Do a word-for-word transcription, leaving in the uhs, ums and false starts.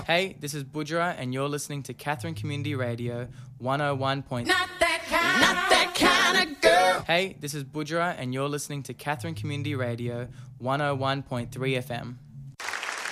Hey, this is Budra, and you're listening to Catherine Community Radio one oh one point... Not that kind, not that kind of girl. Hey, this is Budra, and you're listening to Catherine Community Radio one oh one point three F M.